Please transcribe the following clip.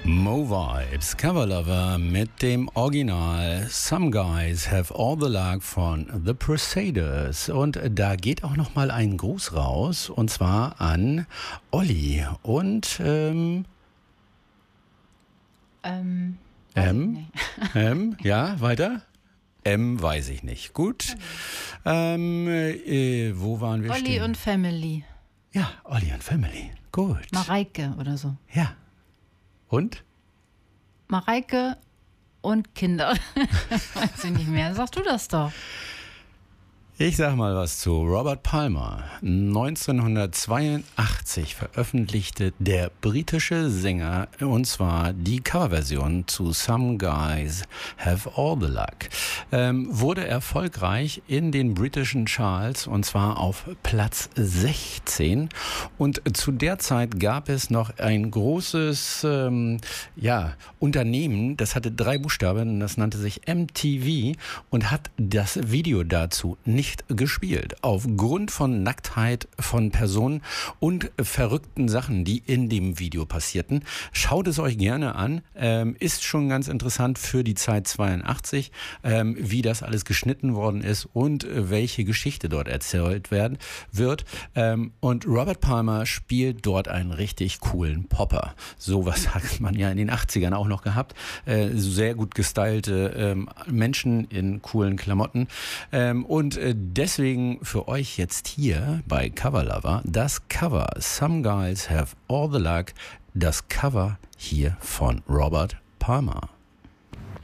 Mo Vibes, Cover Lover mit dem Original Some Guys Have All the Luck von The Crusaders. Und da geht auch nochmal ein Gruß raus, und zwar an Olli und ja, weiter? Weiß ich nicht. Gut. Wo waren wir Olli stehen? und Family. Ja, Olli und Family. Gut. Mareike oder so. Ja. Und? Mareike und Kinder. Weiß ich nicht mehr. Sag du das doch. Ich sag mal was zu Robert Palmer. 1982 veröffentlichte der britische Sänger, und zwar die Coverversion zu Some Guys Have All the Luck. Wurde erfolgreich in den britischen Charts, und zwar auf Platz 16. Und zu der Zeit gab es noch ein großes Unternehmen, das hatte 3 Buchstaben, das nannte sich MTV und hat das Video dazu nicht gespielt. Aufgrund von Nacktheit von Personen und verrückten Sachen, die in dem Video passierten. Schaut es euch gerne an. Ist schon ganz interessant für die Zeit 82, wie das alles geschnitten worden ist und welche Geschichte dort erzählt wird. Und Robert Palmer spielt dort einen richtig coolen Popper. Sowas hat man ja in den 80ern auch noch gehabt. Sehr gut gestylte Menschen in coolen Klamotten. Und deswegen für euch jetzt hier bei Cover Lover das Cover Some Guys Have All the Luck, das Cover hier von Robert Palmer.